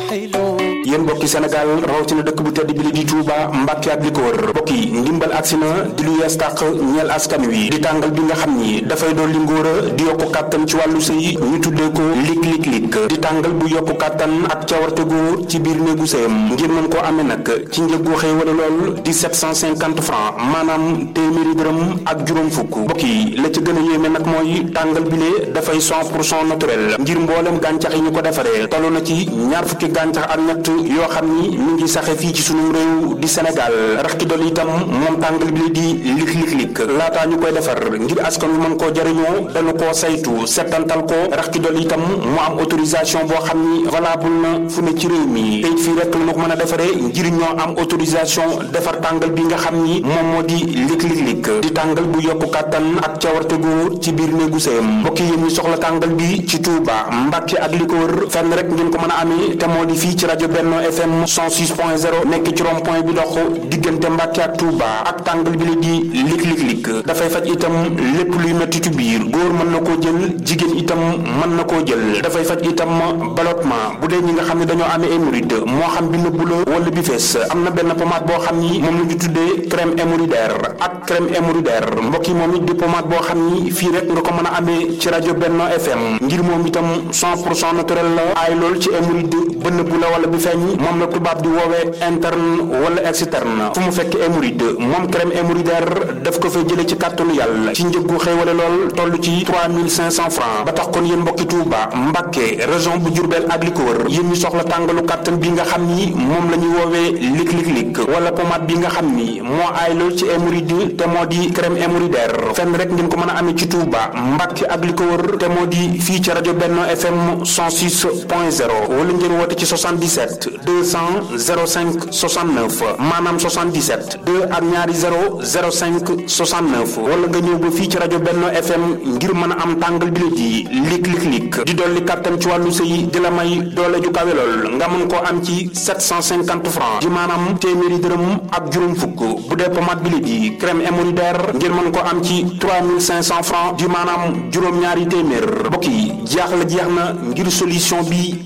yéen mbokki Sénégal rawatina dëkk bu tedd bi li di Touba Mbàkke ak li ko wër mbokk yi ndimbal agsi na di lu yees tàq ñeel askan wi di tàngal bi nga xam ni dafay doon li ngóora di yokku kàttan ci wàllu sëy ñu tuddee ko lik di tàngal bu yokku kàttan ak cawarte góor ci biir néegu sëyam ngir mën koo amee nag ci njëg gu xëy wala lool di 750 francs maanaam téeméeri dërëm ak juróom fukk mbokk yi la ci gën a yéeme nag mooy tàngal bi lee dafay 100% naturel ngir mboolem gàncax yi ñu ko defaree toll na ci ñaar fukki gàncax ak ñett yoo xam ni mi ngi saxe fii ci sunu réew di Sénégal rax ci dolli itam moom tàngal bi la di lik laataa ñu koy defar ngir askan wi mën koo jariñoo dañu koo saytu settantal ko rax ci dolli itam mu am autorisation boo xam ni valable na fu ne ci réew mi te it fii rek la ñu ko mën a defaree ngir ñoo am autorisation defar tàngal bi nga xam ni moom moo di lik di tàngal bu yokku kàttan ak cawarte góor ci biir néegu sëyam mbokk yi ñu soxla tàngal bi ci Touba Mbàkke ak li ko wër fenn rek ngeen ko mën a amee te moo di fii ci rajo Benno FM 106.0 nekk ci rond point bi dox diggante Mbàkke ak Touba ak tàngal bi la di lik dafay faj itam lépp luy mettitu biir góor mën na koo jël jigéen itam mën na koo jël dafay faj itam ballottement bu dee ñi nga xam ne dañoo amee hémorroïde moo xam bi nëbbu la wala bi fees am na benn pommade boo xam ni moom la ñu tuddee crème hémorroïdaire ak crème hémorroïdaire mbokk yi moom it di pommade boo xam ni fii rek nga ko mën a amee ci rajo Benno FM ngir moom itam 100% naturel la aay lool ci hémorroïde ba nëbbu la wala bi feeñ moom la tubaab di woowee interne wala externe fu mu fekk hémorroïde moom crème hémorroïdaire daf ko fay jëlee ci kàttanu yàlla ci njëg gu xéewale lool toll ci 3500 francs ba tax kon yéen mbokki Touba Mbàkke région bu Diourbel ak li ko wër yéen ñu soxla tàngalu kàttan bi nga xam ni moom la ñuy woowee lik wala pommade bi nga xam ni moo aay lool ci hémorroïde te moo di crème hémorroïdaire fenn rek ngeen ko mën a amee ci Touba Mbàkke ak li ko wër te moo di fii ci rajo Benno FM 106.0 wala ngeen woote ci 77 200 05 69 maanaam 77 2 ak ñaari 0 05 69 wala nga ñëw ba fii ci rajo Benno FM ngir mën a am tàngal bi la di lik di dolli kàttan ci wàllu sëy di la may doole ju kawe lool nga mën koo am ci 750 francs di maanaam téeméeri dërëm ak juróom fukk bu dee pommade bi la di crème hémorroïdaire ngir mën koo am ci 3500 francs di maanaam juróom-ñaari téeméer mbokk yi jeex na ngir solution bi